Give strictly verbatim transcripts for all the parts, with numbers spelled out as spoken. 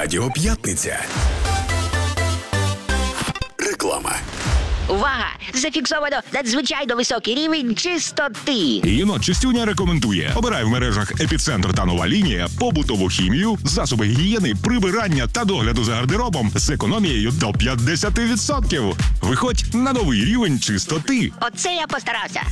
Радіо П'ятниця. Реклама. Увага! Зафіксовано надзвичайно високий рівень чистоти. Єнот Чистюня рекомендує: обирай в мережах «Епіцентр» та «Нова лінія» побутову хімію, засоби гігієни, прибирання та догляду за гардеробом з економією до п'ятдесят відсотків. Виходь на новий рівень чистоти. Оце я постарався.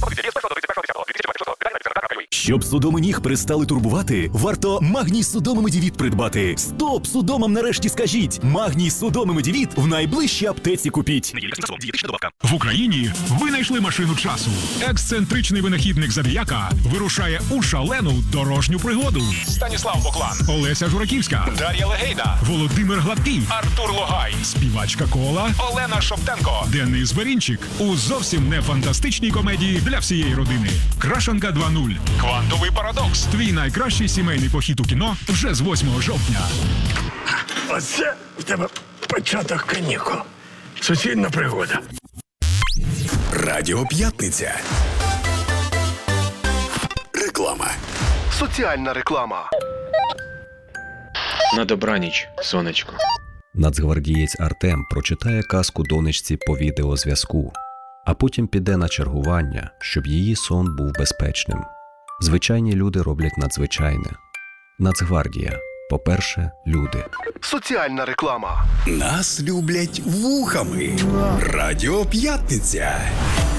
Щоб судоми ніг перестали турбувати, варто Магній Судоми Медівіт придбати. Стоп! Судомам нарешті скажіть! Магній Судоми Медівіт в найближчій аптеці купіть. В Україні винайшли машину часу. Ексцентричний винахідник Забіяка вирушає у шалену дорожню пригоду. Станіслав Боклан, Олеся Жураківська, Дар'я Легейда, Володимир Гладкий, Артур Логай, співачка Кола, Олена Шоптенко, Денис Берінчик у зовсім не фантастичній комедії для всієї родини. Крашенка два нуль. Квантовий парадокс. Твій найкращий сімейний похід у кіно вже з восьмого жовтня. Оце в тебе початок канікул. Суцільна пригода. Радіо П'ятниця. Реклама. Соціальна реклама. На добраніч, сонечко. Нацгвардієць Артем прочитає казку донечці по відеозв'язку, а потім піде на чергування, щоб її сон був безпечним. Звичайні люди роблять надзвичайне. Нацгвардія. По-перше, люди. Соціальна реклама. Нас люблять вухами. Радіо П'ятниця.